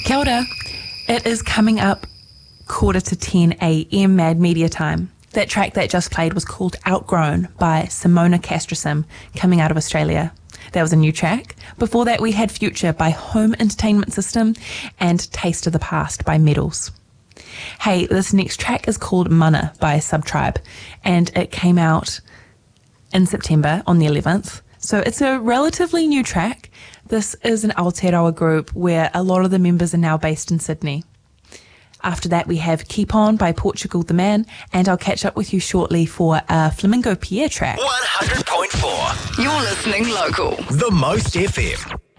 Kia ora. It is coming up 9:45 a.m. Mad Media time. That track that just played was called Outgrown by Simona Castrosum, coming out of Australia. That was a new track. Before that, we had Future by Home Entertainment System and Taste of the Past by Medals. Hey, this next track is called Mana by Subtribe, and it came out in September on the 11th. So it's a relatively new track. This is an Aotearoa group where a lot of the members are now based in Sydney. After that, we have Keep On by Portugal the Man, and I'll catch up with you shortly for a Flamingo Pierre track. 100.4. You're listening local. The Most FM.